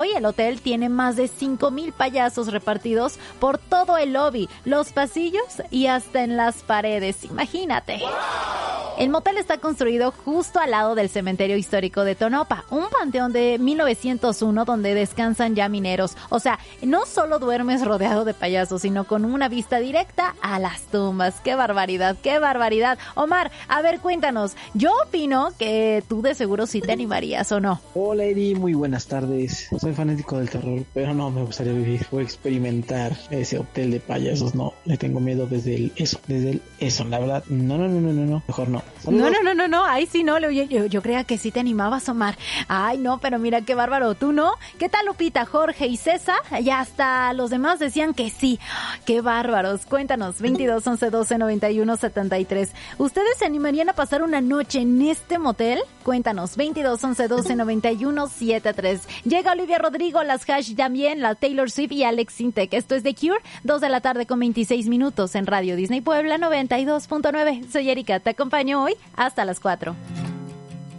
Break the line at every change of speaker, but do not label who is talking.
Hoy el hotel tiene más de 5,000 payasos repartidos por todo el lobby, los pasillos y hasta en las paredes. Imagínate. El motel está construido justo al lado del cementerio histórico de Tonopah, un panteón de 1901 donde descansan ya mineros. O sea, no solo duermes rodeado de payasos, sino con una vista directa a las tumbas. ¡Qué barbaridad, qué barbaridad! Omar, a ver, cuéntanos. Yo opino que tú de seguro sí te animarías, ¿o no?
Hola Eri, muy buenas tardes. Soy fanático del terror, pero no me gustaría vivir o experimentar ese hotel de payasos. No, le tengo miedo desde el eso. La verdad, no, mejor no.
¡Saludos! No, ahí sí no, yo creía que sí te animabas, Omar. Ay, no, pero mira qué bárbaro, ¿tú no? ¿Qué tal, Lupita, Jorge y César? Y hasta los demás decían que sí. ¡Qué bárbaros! Cuéntanos, 22 11 12 91 73. ¿Ustedes se animarían a pasar una noche en este motel? Cuéntanos, 22 11 12 91 73. Llega Olivia Rodrigo, las Hash también, la Taylor Swift y Alex Sintek. Esto es The Cure, 2 de la tarde con 26 minutos en Radio Disney Puebla 92.9. Soy Erika, te acompaño hoy hasta las 4.